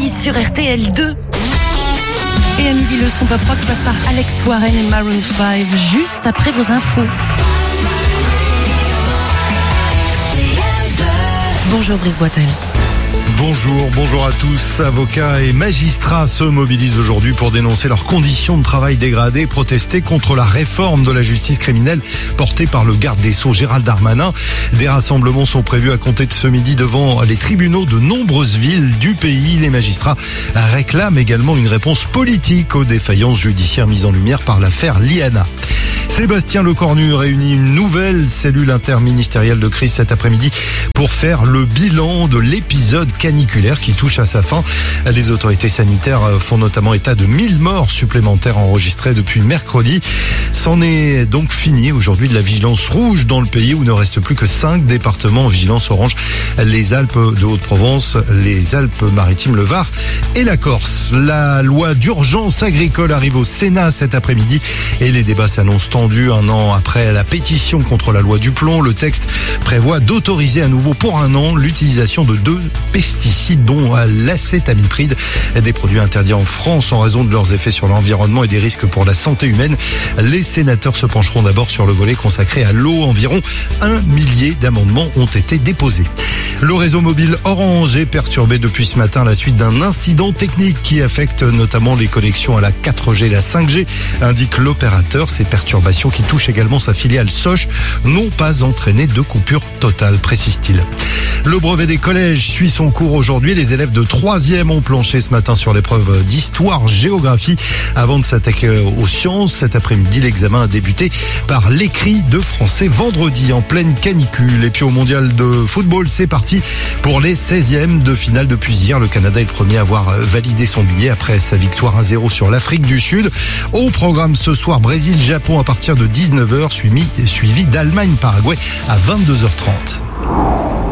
midi sur RTL2. Et à midi, le son pop rock passe par Alex Warren et Maroon 5, juste après vos infos. Bonjour Brice Boitel. Bonjour à tous. Avocats et magistrats se mobilisent aujourd'hui pour dénoncer leurs conditions de travail dégradées, protester contre la réforme de la justice criminelle portée par le garde des Sceaux Gérald Darmanin. Des rassemblements sont prévus à compter de ce midi devant les tribunaux de nombreuses villes du pays. Les magistrats réclament également une réponse politique aux défaillances judiciaires mises en lumière par l'affaire Liana. Sébastien Lecornu réunit une nouvelle cellule interministérielle de crise cet après-midi pour faire le bilan de l'épisode caniculaire qui touche à sa fin. Les autorités sanitaires font notamment état de 1000 morts supplémentaires enregistrées depuis mercredi. C'en est donc fini aujourd'hui de la vigilance rouge dans le pays où ne reste plus que 5 départements en vigilance orange. Les Alpes de Haute-Provence, les Alpes-Maritimes, le Var et la Corse. La loi d'urgence agricole arrive au Sénat cet après-midi et les débats s'annoncent tendus un an après la pétition contre la loi du plomb. Le texte prévoit d'autoriser à nouveau pour un an l'utilisation de 2 pesticides dont l'acétamipride, des produits interdits en France en raison de leurs effets sur l'environnement et des risques pour la santé humaine. Les sénateurs se pencheront d'abord sur le volet consacré à l'eau. Environ 1 millier d'amendements ont été déposés. Le réseau mobile Orange est perturbé depuis ce matin à la suite d'un incident technique qui affecte notamment les connexions à la 4G et la 5G, indique l'opérateur. Ces perturbations qui touchent également sa filiale Soch n'ont pas entraîné de coupure totale, précise-t-il. Le brevet des collèges suit son cours aujourd'hui. Les élèves de 3e ont planché ce matin sur l'épreuve d'histoire-géographie avant de s'attaquer aux sciences. Cet après-midi, l'examen a débuté par l'écrit de français vendredi en pleine canicule. Et puis au mondial de football, c'est parti pour les 16e de finale depuis hier. Le Canada est le premier à avoir validé son billet après sa victoire 1-0 sur l'Afrique du Sud. Au programme ce soir, Brésil-Japon à partir de 19h, suivi d'Allemagne-Paraguay à 22h30.